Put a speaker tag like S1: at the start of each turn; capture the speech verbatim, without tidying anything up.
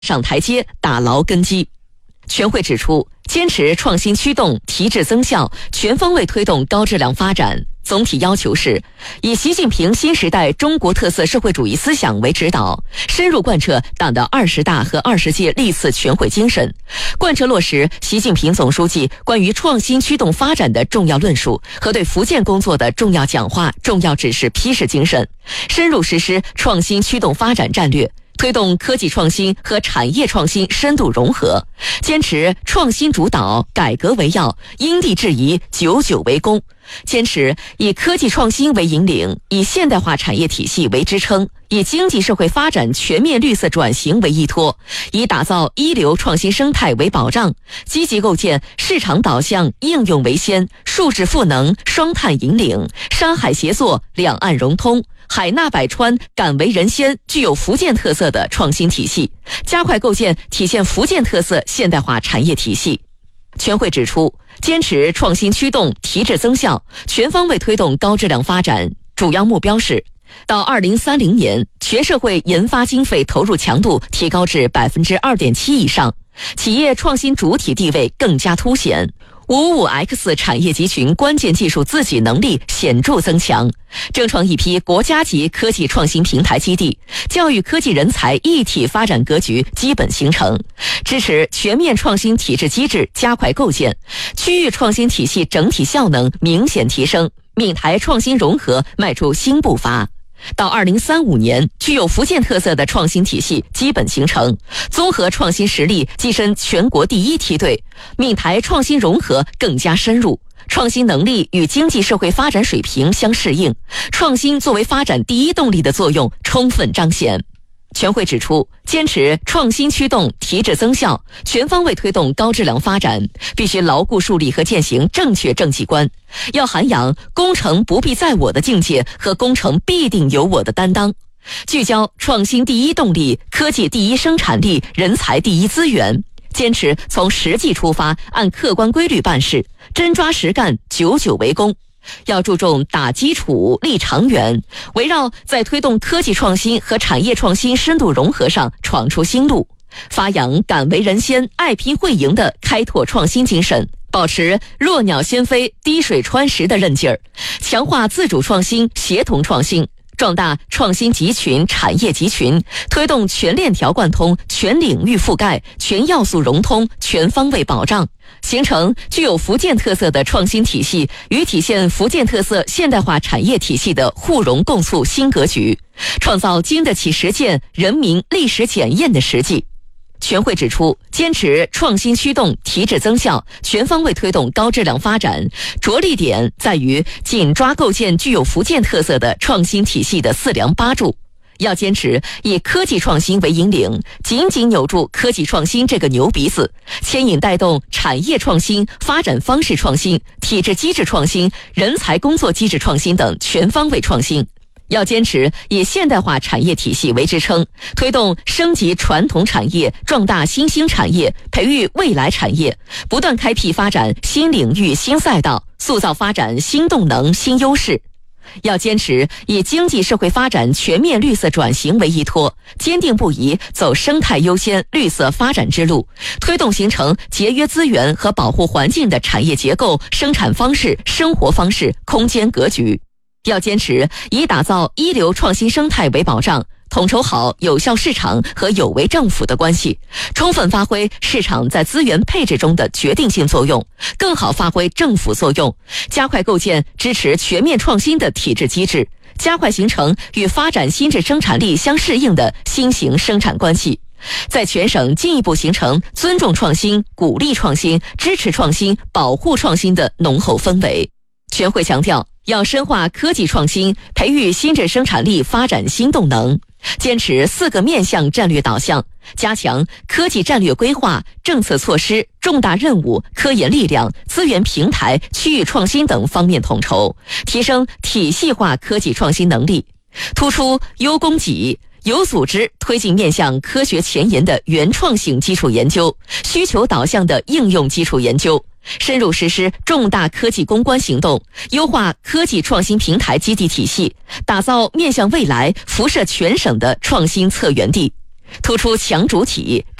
S1: 上台阶，打牢根基。全会指出，坚持创新驱动、提质增效，全方位推动高质量发展。总体要求是，以习近平新时代中国特色社会主义思想为指导，深入贯彻党的二十大和二十届历次全会精神，贯彻落实习近平总书记关于创新驱动发展的重要论述和对福建工作的重要讲话、重要指示批示精神，深入实施创新驱动发展战略，推动科技创新和产业创新深度融合，坚持创新主导、改革为要、因地制宜、久久为功，坚持以科技创新为引领，以现代化产业体系为支撑，以经济社会发展全面绿色转型为依托，以打造一流创新生态为保障，积极构建市场导向、应用为先、数质赋能、双碳引领、山海协作、两岸融通、海纳百川、敢为人先，具有福建特色的创新体系，加快构建体现福建特色现代化产业体系。全会指出，坚持创新驱动、提质增效，全方位推动高质量发展，主要目标是到二零三零年，全社会研发经费投入强度提高至 百分之二点七 以上，企业创新主体地位更加凸显，五五 X 产业集群关键技术自给能力显著增强，争创一批国家级科技创新平台基地，教育科技人才一体发展格局基本形成，支持全面创新体制机制加快构建，区域创新体系整体效能明显提升，闽台创新融合迈出新步伐。到二零三五年，具有福建特色的创新体系基本形成，综合创新实力跻身全国第一梯队，闽台创新融合更加深入，创新能力与经济社会发展水平相适应，创新作为发展第一动力的作用充分彰显。全会指出，坚持创新驱动、提质增效，全方位推动高质量发展，必须牢固树立和践行正确政绩观，要涵养工程不必在我的境界和工程必定有我的担当，聚焦创新第一动力、科技第一生产力、人才第一资源，坚持从实际出发，按客观规律办事，真抓实干，久久为功。要注重打基础、立长远，围绕在推动科技创新和产业创新深度融合上闯出新路，发扬敢为人先、爱拼会赢的开拓创新精神，保持落鸟先飞、滴水穿石的韧劲儿，强化自主创新、协同创新，壮大创新集群、产业集群，推动全链条贯通、全领域覆盖、全要素融通、全方位保障，形成具有福建特色的创新体系与体现福建特色现代化产业体系的互融共促新格局，创造经得起实践、人民历史检验的实际。全会指出，坚持创新驱动、提质增效，全方位推动高质量发展，着力点在于紧抓构建具有福建特色的创新体系的四梁八柱，要坚持以科技创新为引领，紧紧扭住科技创新这个牛鼻子，牵引带动产业创新、发展方式创新、体制机制创新、人才工作机制创新等全方位创新。要坚持以现代化产业体系为支撑，推动升级传统产业，壮大新兴产业，培育未来产业，不断开辟发展新领域新赛道，塑造发展新动能新优势。要坚持以经济社会发展全面绿色转型为依托，坚定不移走生态优先、绿色发展之路，推动形成节约资源和保护环境的产业结构、生产方式、生活方式、空间格局。要坚持以打造一流创新生态为保障，统筹好有效市场和有为政府的关系，充分发挥市场在资源配置中的决定性作用，更好发挥政府作用，加快构建支持全面创新的体制机制，加快形成与发展新质生产力相适应的新型生产关系，在全省进一步形成尊重创新、鼓励创新、支持创新、保护创新的浓厚氛围。全会强调，要深化科技创新，培育新质生产力发展新动能，坚持四个面向战略导向，加强科技战略规划、政策措施、重大任务、科研力量、资源平台、区域创新等方面统筹，提升体系化科技创新能力，突出优供给，有组织推进面向科学前沿的原创性基础研究、需求导向的应用基础研究，深入实施重大科技攻关行动，优化科技创新平台基地体系，打造面向未来、辐射全省的创新策源地。 突出强主体。